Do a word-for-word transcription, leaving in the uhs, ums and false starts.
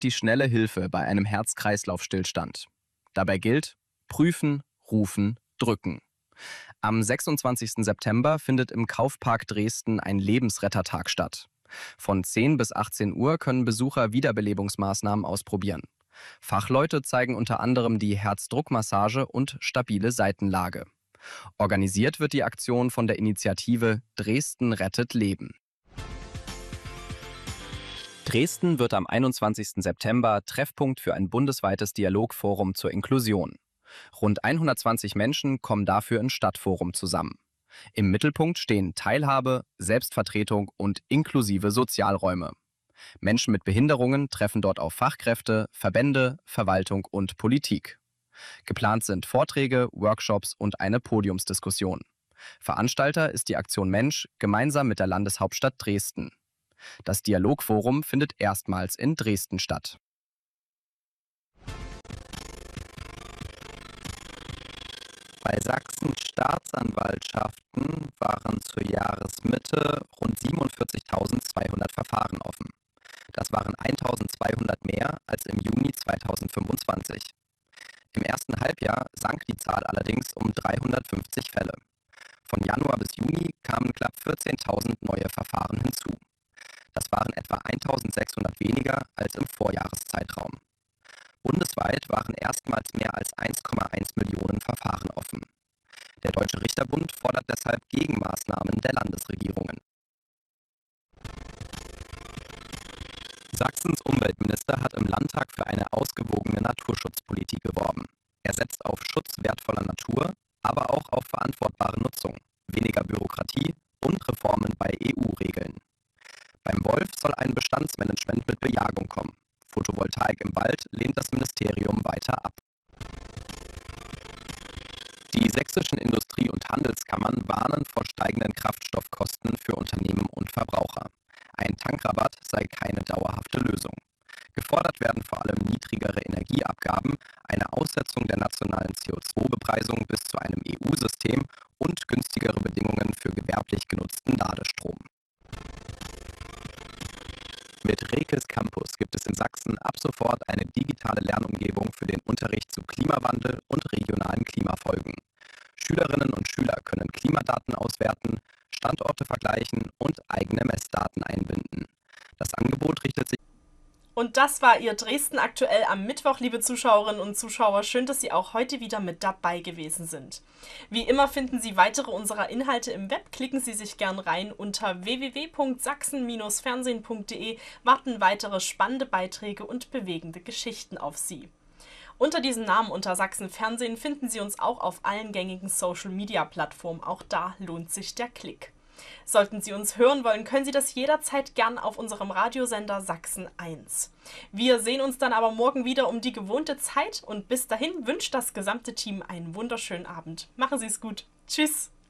die schnelle Hilfe bei einem Herz-Kreislauf-Stillstand. Dabei gilt: prüfen, rufen, drücken. Am sechsundzwanzigsten September findet im Kaufpark Dresden ein Lebensrettertag statt. Von zehn bis achtzehn Uhr können Besucher Wiederbelebungsmaßnahmen ausprobieren. Fachleute zeigen unter anderem die Herzdruckmassage und stabile Seitenlage. Organisiert wird die Aktion von der Initiative Dresden rettet Leben. Dresden wird am einundzwanzigsten September Treffpunkt für ein bundesweites Dialogforum zur Inklusion. Rund hundertzwanzig Menschen kommen dafür im Stadtforum zusammen. Im Mittelpunkt stehen Teilhabe, Selbstvertretung und inklusive Sozialräume. Menschen mit Behinderungen treffen dort auf Fachkräfte, Verbände, Verwaltung und Politik. Geplant sind Vorträge, Workshops und eine Podiumsdiskussion. Veranstalter ist die Aktion Mensch gemeinsam mit der Landeshauptstadt Dresden. Das Dialogforum findet erstmals in Dresden statt. Bei Sachsens Staatsanwaltschaften waren zur Jahresmitte rund siebenundvierzigtausendzweihundert Verfahren offen. Das waren eintausendzweihundert mehr als im Juni zweitausendfünfundzwanzig. Im ersten Halbjahr sank die Zahl allerdings um dreihundertfünfzig Fälle. Von Januar bis Juni kamen knapp vierzehntausend neue Verfahren hinzu. Das waren etwa eintausendsechshundert weniger als im Vorjahreszeitraum. Bundesweit waren erstmals mehr als eins Komma eins Millionen Verfahren offen. Der Deutsche Richterbund fordert deshalb Gegenmaßnahmen der Landesregierungen. Sachsens Umweltminister hat im Landtag für eine ausgewogene Naturschutzpolitik geworben. Er setzt auf Schutz wertvoller Natur, aber auch auf verantwortbare Nutzung, weniger Bürokratie und Reformen bei E U-Regeln. Beim Wolf soll ein Bestandsmanagement mit Bejagung kommen. Photovoltaik im Wald lehnt das Ministerium weiter ab. Die sächsischen Industrie- und Handelskammern warnen vor steigenden Kraftstoffkosten für Unternehmen und Verbraucher. Ein Tankrabatt sei keine dauerhafte Lösung. Gefordert werden vor allem niedrigere Energieabgaben, eine Aussetzung der nationalen C O zwei Bepreisung bis zu einem E U-System und günstigere Bedingungen für gewerblich genutzten Ladestrom. Mit Rekes Campus gibt es in Sachsen ab sofort eine digitale Lernumgebung für den Unterricht zu Klimawandel und regionalen Klimafolgen. Schülerinnen und Schüler können Klimadaten auswerten, Standorte vergleichen und eigene Messdaten einbinden. Das Angebot richtet sich Und das war Ihr Dresden aktuell am Mittwoch, liebe Zuschauerinnen und Zuschauer. Schön, dass Sie auch heute wieder mit dabei gewesen sind. Wie immer finden Sie weitere unserer Inhalte im Web. Klicken Sie sich gern rein. Unter w w w punkt sachsen Bindestrich fernsehen punkt de warten weitere spannende Beiträge und bewegende Geschichten auf Sie. Unter diesem Namen, unter Sachsen Fernsehen, finden Sie uns auch auf allen gängigen Social-Media-Plattformen. Auch da lohnt sich der Klick. Sollten Sie uns hören wollen, können Sie das jederzeit gern auf unserem Radiosender Sachsen eins. Wir sehen uns dann aber morgen wieder um die gewohnte Zeit und bis dahin wünscht das gesamte Team einen wunderschönen Abend. Machen Sie es gut. Tschüss!